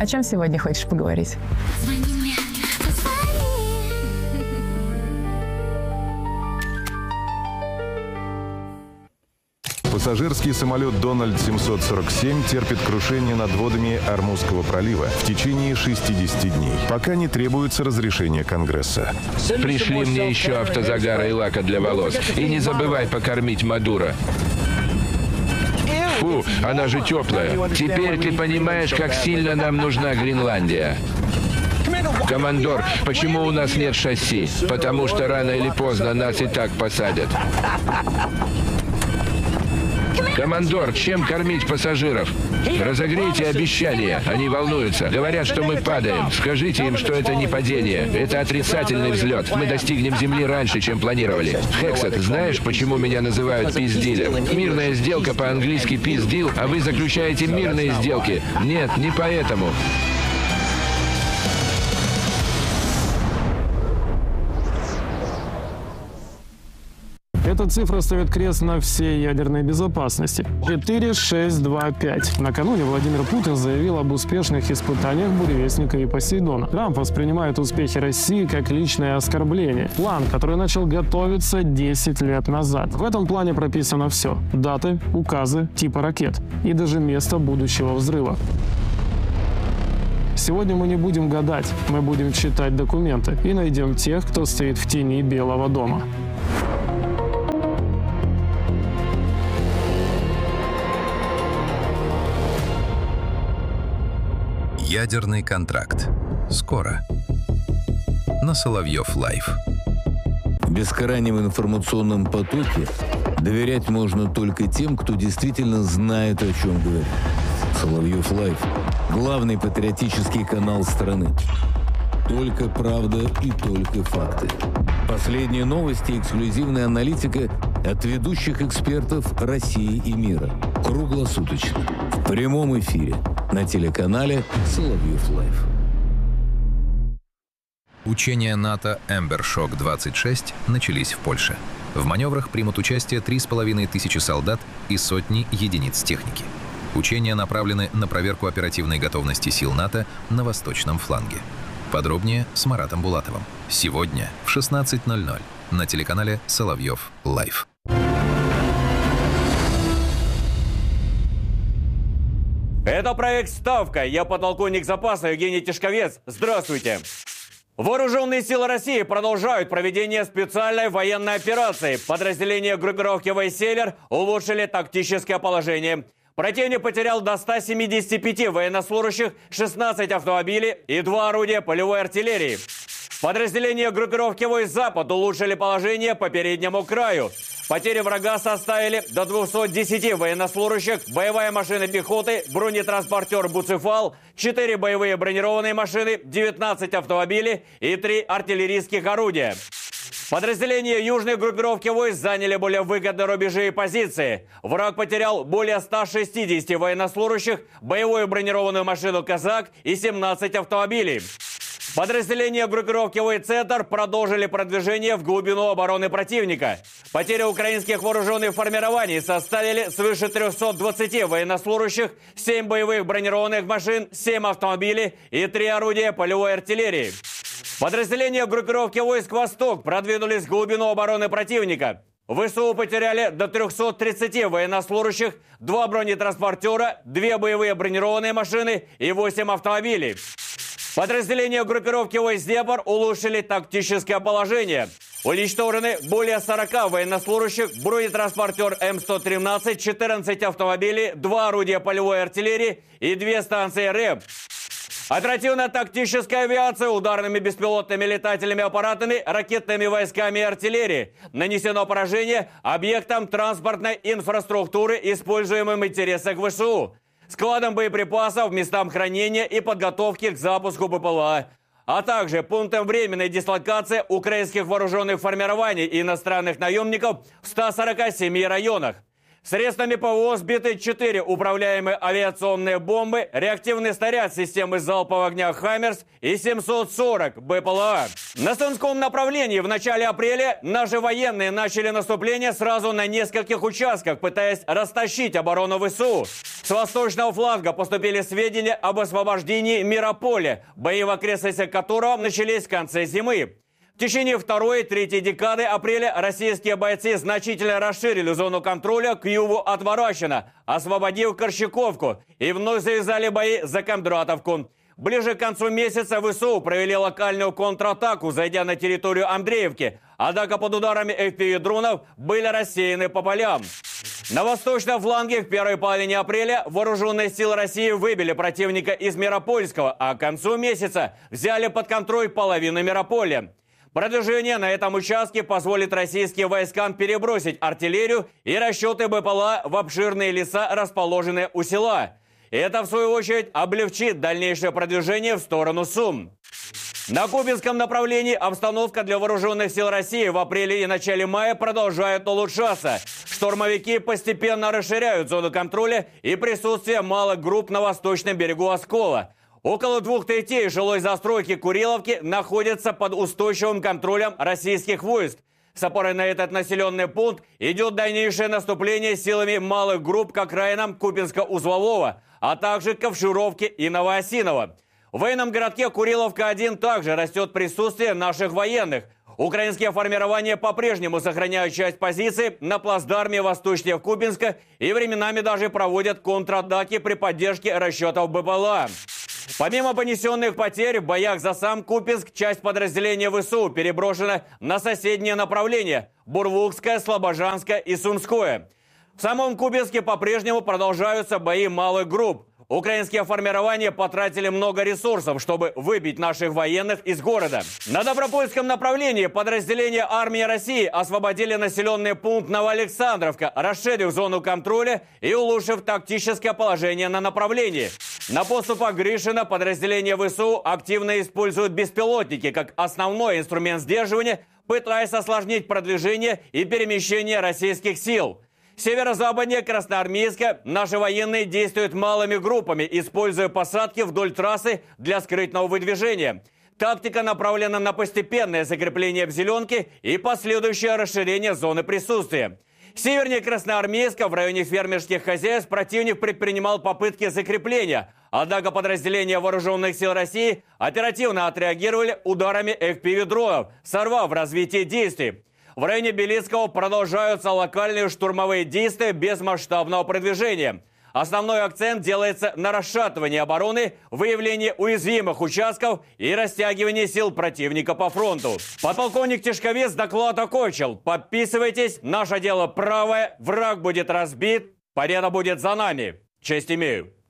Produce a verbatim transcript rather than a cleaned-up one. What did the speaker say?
О чем сегодня хочешь поговорить? Пассажирский самолет «Дональд семьсот сорок семь» терпит крушение над водами Ормузского пролива в течение шестидесяти дней, пока не требуется разрешение Конгресса. Пришли мне еще автозагара и лака для волос. И не забывай покормить Мадуро. Фу, она же теплая. Теперь ты понимаешь, как сильно нам нужна Гренландия. Командор, почему у нас нет шасси? Потому что рано или поздно нас и так посадят. Командор, чем кормить пассажиров? Разогрейте обещания. Они волнуются. Говорят, что мы падаем. Скажите им, что это не падение. Это отрицательный взлет. Мы достигнем Земли раньше, чем планировали. Хексет, знаешь, почему меня называют пиздилем? Мирная сделка по-английски пиздил, а вы заключаете мирные сделки. Нет, не поэтому. Эта цифра ставит крест на всей ядерной безопасности. четыре, шесть, два, пять. Накануне Владимир Путин заявил об успешных испытаниях «Буревестника» и «Посейдона». Трамп воспринимает успехи России как личное оскорбление. План, который начал готовиться десять лет назад. В этом плане прописано все. Даты, указы, типы ракет и даже место будущего взрыва. Сегодня мы не будем гадать, мы будем читать документы и найдем тех, кто стоит в тени Белого дома. Ядерный контракт. Скоро. На Соловьев Лайв. В бескрайнем информационном потоке доверять можно только тем, кто действительно знает, о чем говорит. Соловьев Лайв – главный патриотический канал страны. Только правда и только факты. Последние новости и эксклюзивная аналитика от ведущих экспертов России и мира. Круглосуточно. В прямом эфире. На телеканале Соловьев Лайв. Учения НАТО «Эмбер-Шок двадцать шесть» начались в Польше. В маневрах примут участие три с половиной тысячи солдат и сотни единиц техники. Учения направлены на проверку оперативной готовности сил НАТО на восточном фланге. Подробнее с Маратом Булатовым. Сегодня в шестнадцать ноль ноль на телеканале Соловьев Лайв. Это проект «Ставка». Я подполковник запаса Евгений Тишковец. Здравствуйте. Вооруженные силы России продолжают проведение специальной военной операции. Подразделения группировки «Вейселер» улучшили тактическое положение. Противник потерял до ста семидесяти пяти военнослужащих, шестнадцать автомобилей и два орудия полевой артиллерии. Подразделения группировки войск «Запад» улучшили положение по переднему краю. Потери врага составили до двухсот десяти военнослужащих, боевая машина пехоты, бронетранспортер «Буцефал», четыре боевые бронированные машины, девятнадцать автомобилей и три артиллерийских орудия. Подразделения южной группировки войск заняли более выгодные рубежи и позиции. Враг потерял более ста шестидесяти военнослужащих, боевую бронированную машину «Казак» и семнадцать автомобилей. Подразделения группировки «Центр» продолжили продвижение в глубину обороны противника. Потери украинских вооруженных формирований составили свыше трёхсот двадцати военнослужащих, семь боевых бронированных машин, семь автомобилей и три орудия полевой артиллерии. Подразделения группировки войск «Восток» продвинулись в глубину обороны противника. ВСУ потеряли до трёхсот тридцати военнослужащих, два бронетранспортера, две боевые бронированные машины и восемь автомобилей. Подразделения группировки войск «Днепр» улучшили тактическое положение. Уничтожены более сорока военнослужащих, бронетранспортер М сто тринадцать, четырнадцать автомобилей, два орудия полевой артиллерии и две станции РЭБ. Оперативно-тактическая авиация ударными беспилотными летательными аппаратами, ракетными войсками и артиллерией. Нанесено поражение объектам транспортной инфраструктуры, используемым в интересах ВСУ. Складам боеприпасов, местам хранения и подготовки к запуску БПЛА, а также пунктам временной дислокации украинских вооруженных формирований и иностранных наемников в ста сорока семи районах. Средствами ПВО сбиты четыре управляемые авиационные бомбы, реактивный снаряд системы залпового огня «Хаммерс» и семьсот сорок БПЛА. На Сумском направлении в начале апреля наши военные начали наступление сразу на нескольких участках, пытаясь растащить оборону ВСУ. С восточного фланга поступили сведения об освобождении Мирополя, бои в окрестностях которого начались в конце зимы. В течение второй и третьей декады апреля российские бойцы значительно расширили зону контроля к югу от Воращина, освободив Корщаковку, и вновь завязали бои за Кондратовку. Ближе к концу месяца ВСУ провели локальную контратаку, зайдя на территорию Андреевки, однако под ударами эф пи ви-дронов были рассеяны по полям. На восточном фланге в первой половине апреля вооруженные силы России выбили противника из Миропольского, а к концу месяца взяли под контроль половину Мирополя. Продвижение на этом участке позволит российским войскам перебросить артиллерию и расчеты БПЛА в обширные леса, расположенные у села. Это, в свою очередь, облегчит дальнейшее продвижение в сторону Сум. На Купинском направлении обстановка для вооруженных сил России в апреле и начале мая продолжает улучшаться. Штурмовики постепенно расширяют зону контроля и присутствие малых групп на восточном берегу Оскола. Около двух третей жилой застройки Куриловки находятся под устойчивым контролем российских войск. С опорой на этот населенный пункт идет дальнейшее наступление силами малых групп к окраинам Купинска-Узлового, а также Ковшировки и Новоосиново. В военном городке Куриловка один также растет присутствие наших военных. Украинские формирования по-прежнему сохраняют часть позиций на плацдарме восточнее Купинска и временами даже проводят контратаки при поддержке расчетов БПЛА. Помимо понесенных потерь в боях за сам Купинск, часть подразделения ВСУ переброшена на соседние направления – Бурвукское, Слобожанское и Сумское. В самом Купинске по-прежнему продолжаются бои малых групп. Украинские формирования потратили много ресурсов, чтобы выбить наших военных из города. На Добропольском направлении подразделения армии России освободили населенный пункт Новоалександровка, расширив зону контроля и улучшив тактическое положение на направлении. На подступах Гришина подразделения ВСУ активно используют беспилотники как основной инструмент сдерживания, пытаясь осложнить продвижение и перемещение российских сил. Северо-западнее Красноармейска наши военные действуют малыми группами, используя посадки вдоль трассы для скрытного выдвижения. Тактика направлена на постепенное закрепление в зеленке и последующее расширение зоны присутствия. Севернее Красноармейска в районе фермерских хозяйств противник предпринимал попытки закрепления, однако подразделения вооруженных сил России оперативно отреагировали ударами эф пи ви-дронов, сорвав развитие действий. В районе Белицкого продолжаются локальные штурмовые действия без масштабного продвижения. Основной акцент делается на расшатывании обороны, выявлении уязвимых участков и растягивании сил противника по фронту. Подполковник Тишковец доклад окончил. Подписывайтесь, наше дело правое, враг будет разбит, победа будет за нами. Честь имею.